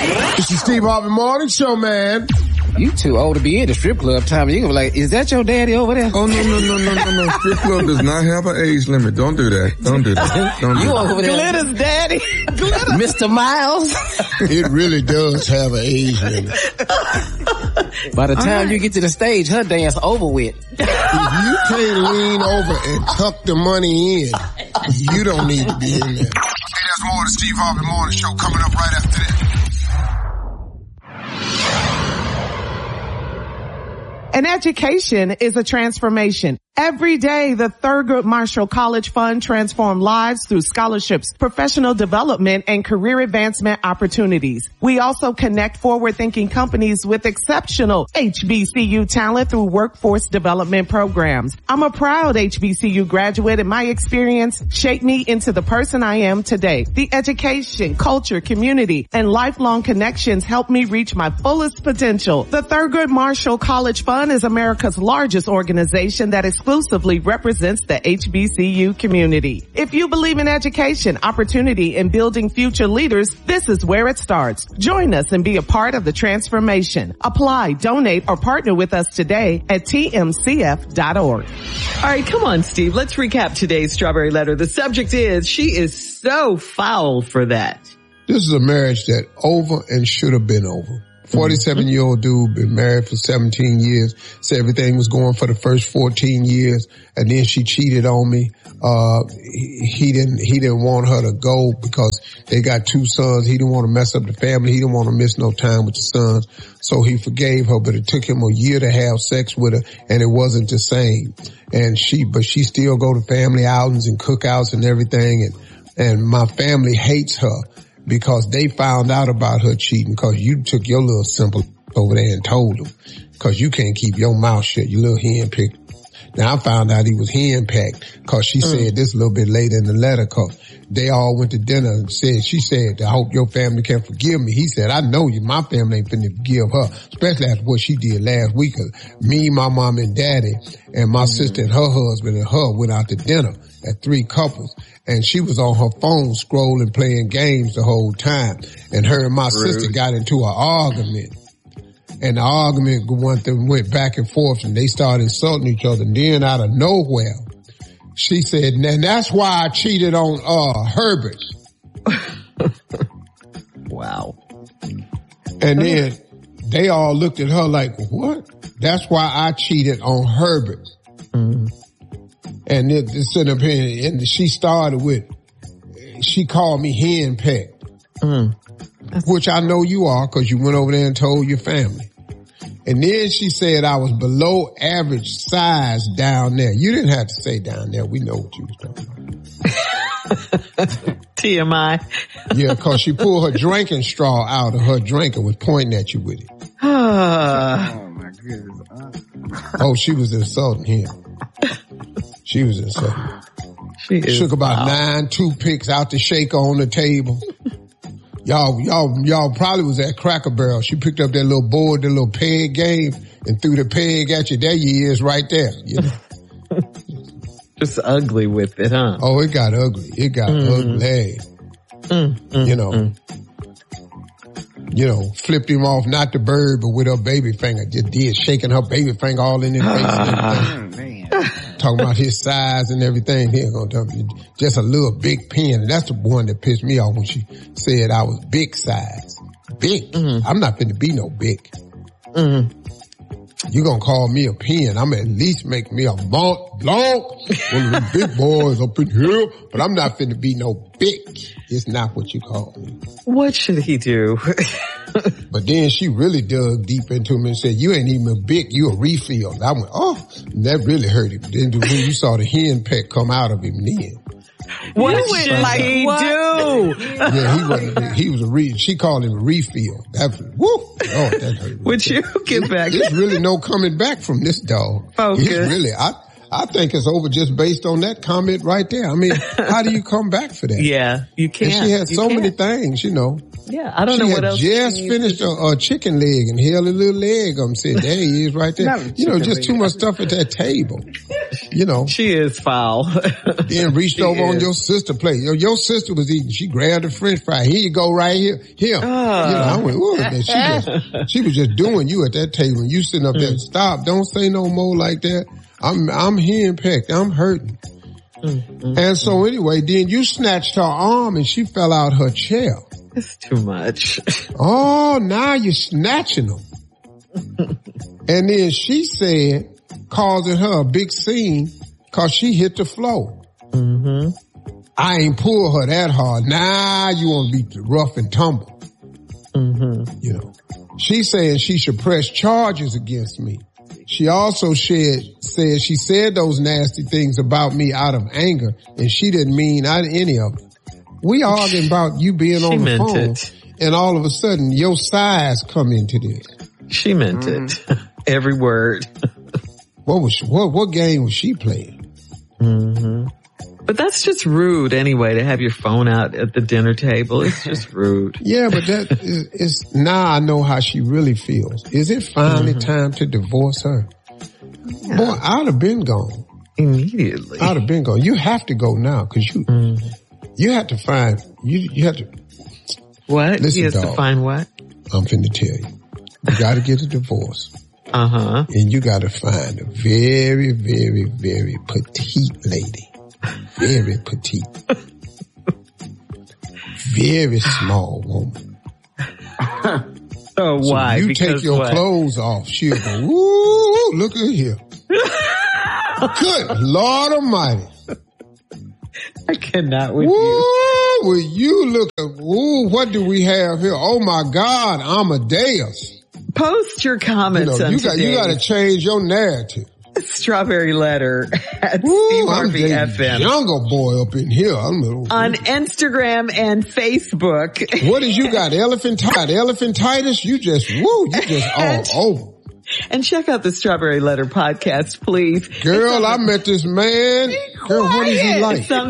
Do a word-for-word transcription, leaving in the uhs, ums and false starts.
It's the Steve Harvey Morning Show, man. You too old to be in the strip club, Tommy. You gonna be like, is that your daddy over there? Oh, no, no, no, no, no, no. Strip club does not have an age limit. Don't do that. Don't do that. Don't do you that. over there. Glitter's daddy. Glitter. Mister Miles. It really does have an age limit. By the time right. you get to the stage, her dance over with. If you can't lean over and tuck the money in, you don't need to be in there. Hey, there's more of the Steve Harvey Morning Show coming up right after this. An education is a transformation. Every day, the Thurgood Marshall College Fund transforms lives through scholarships, professional development, and career advancement opportunities. We also connect forward-thinking companies with exceptional H B C U talent through workforce development programs. I'm a proud H B C U graduate, and my experience shaped me into the person I am today. The education, culture, community, and lifelong connections helped me reach my fullest potential. The Thurgood Marshall College Fund is America's largest organization that exclusively represents the H B C U community. If you believe in education, opportunity, and building future leaders, this is where it starts. Join us and be a part of the transformation. Apply, donate, or partner with us today at T M C F dot org. All right, come on, Steve. Let's recap today's Strawberry Letter. The subject is, she is so foul for that. This is a marriage that over and should have been over. forty-seven-year-old dude, been married for seventeen years, said everything was going for the first fourteen years, and then she cheated on me. Uh, he, he didn't, he didn't want her to go because they got two sons. He didn't want to mess up the family. He didn't want to miss no time with the sons. So he forgave her, but it took him a year to have sex with her, and it wasn't the same. And she, but she still go to family outings and cookouts and everything, and, and my family hates her because they found out about her cheating because you took your little simple over there and told them because you can't keep your mouth shut, you little hen pick. Now I found out he was hen packed because she mm. said this a little bit later in the letter because they all went to dinner and said, she said, I hope your family can forgive me. He said, I know you, my family ain't finna forgive her, especially after what she did last week. Me, my mom and daddy and my mm. sister and her husband and her went out to dinner at three couples. And she was on her phone scrolling, playing games the whole time. And her and my Rude. sister got into an argument. And the argument went, went back and forth and they started insulting each other. And then out of nowhere, she said, and that's why I cheated on, uh, Herbert. Wow. And then they all looked at her like, what? That's why I cheated on Herbert. Mm-hmm. And it, it's in her, and she started with, she called me hen pecked, mm. which I know you are because you went over there and told your family. And then she said I was below average size down there. You didn't have to say down there. We know what you was talking about. T M I. Yeah, because she pulled her drinking straw out of her drink and was pointing at you with it. Oh, my goodness. Oh, she was insulting him. She was insulting. She shook about wow. nine toothpicks out the shaker on the table. Y'all, y'all, y'all probably was at Cracker Barrel. She picked up that little board, that little peg game, and threw the peg at you. There you is right there. You know? Just ugly with it, huh? Oh, it got ugly. It got mm. ugly. Mm, mm, you know. Mm. You know, flipped him off, not the bird, but with her baby finger. Just did, shaking her baby finger all in his face and everything. Talking about his size and everything. He ain't gonna tell me. Just a little big pen. That's the one that pissed me off when she said I was big size. Big. Mm-hmm. I'm not finna be no big. Mm-hmm. You gonna call me a pen. I'm at least make me a Mont Blanc. One of the big boys up in here. But I'm not finna be no big. It's not what you call me. What should he do? But then she really dug deep into him and said, you ain't even a big, you a refill. I went, oh, that really hurt him. Then when you saw the hen peck come out of him then. What should like he what? do? Yeah, he wasn't, he was a re, she called him a refill. That, woo, oh, that hurt. Would you get back? There's really no coming back from this dog. Oh, it's good. really, I, I think it's over just based on that comment right there. I mean, how do you come back for that? Yeah, you can't. And she had you so can't. many things, you know. Yeah, I don't she know had what else. just she finished a, a chicken leg and held a little leg up and said, there he is right there. Not You know, chicken just leg. too much stuff at that table. You know, She is foul. then reached She over on is. your sister plate. Your, your sister was eating. She grabbed the french fry. Here you go right here. Here. Ah. You know, I went, ooh, man, she just, she was just doing you at that table. And you sitting up there, stop, don't say no more like that. I'm, I'm hearing pecked. I'm hurting. And so anyway, then you snatched her arm and she fell out her chair. It's too much. Oh, now you're snatching them. And then she said, causing her a big scene cause she hit the floor. Mm-hmm. I ain't pull her that hard. Now you want to be rough and tumble. Mm-hmm. You know, she's saying she should press charges against me. She also said, said she said those nasty things about me out of anger, and she didn't mean out any of it. We arguing about you being She on the meant phone, it. and all of a sudden your size come into this. She meant it. Every word. What was she, what what game was she playing? Mm-hmm. But that's just rude anyway, to have your phone out at the dinner table. It's just rude. Yeah, but that is, is now I know how she really feels. Is it finally Mm-hmm. time to divorce her? Yeah. Boy, I'd have been gone. Immediately. I'd have been gone. You have to go now because you Mm-hmm. you have to find you you have to. What? Listen, he has dog. to find what? I'm finna tell you. You got to get a divorce, Uh-huh. and you got to find a very, very, very petite lady. Very petite. Very small woman. Oh, So why? you because take your what? clothes off, she'll go, woo, look at here. Good Lord Almighty. I cannot with Woo, you. will you look at, woo, what do we have here? Oh my God, Amadeus. Post your You comments know, on you got, you got to today's change your narrative. Strawberry Letter at Woo, Steve I'm Harvey the F M. jungle boy up in here. I'm a, On Instagram and Facebook. what is you got? Elephantitis? Elephantitis? You just, woo, you just all over. And check out the Strawberry Letter podcast, please. Girl, I met this man. Girl, what is he like? Some